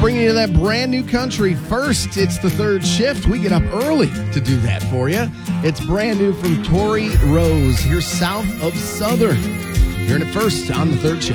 bringing you that brand new country. First, it's the third shift. We get up early to do that for you. It's brand new from Tori Rose here south of Southern. Hearing it first on the third shift.